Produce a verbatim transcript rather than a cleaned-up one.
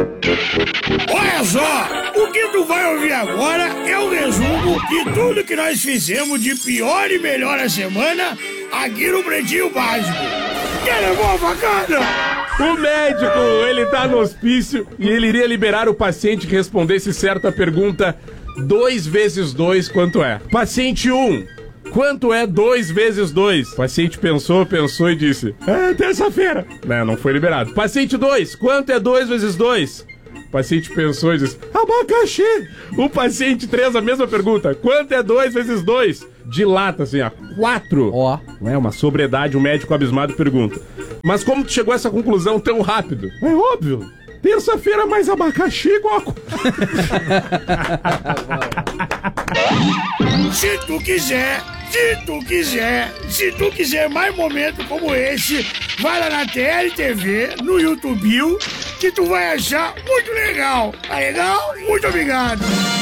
Olha só, o que tu vai ouvir agora é um resumo de tudo que nós fizemos de pior e melhor a semana aqui no Pretinho Básico. Quer levar a facada? O médico, ele tá no hospício e ele iria liberar o paciente que respondesse certa pergunta: dois vezes dois, quanto é? Paciente um, quanto é dois vezes dois? O paciente pensou, pensou e disse: é terça-feira. Não, não foi liberado. Paciente dois, quanto é dois vezes dois? O paciente pensou e disse: abacaxi. O paciente três, a mesma pergunta: quanto é dois vezes dois? Dilata assim, ó, quatro. Ó. Oh. É uma sobriedade, o médico abismado pergunta: mas como tu chegou a essa conclusão tão rápido? É óbvio. Terça-feira mais abacaxi igual a... Se tu quiser, se tu quiser, se tu quiser mais momentos como esse, vai lá na T L T V, no YouTube, que tu vai achar muito legal. Tá legal? Muito obrigado.